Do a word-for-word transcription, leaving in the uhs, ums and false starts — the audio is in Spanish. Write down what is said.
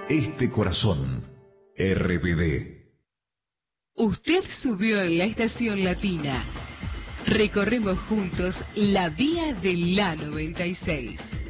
este corazón. R B D. Usted subió en la estación latina. Recorremos juntos la vía de la noventa y seis.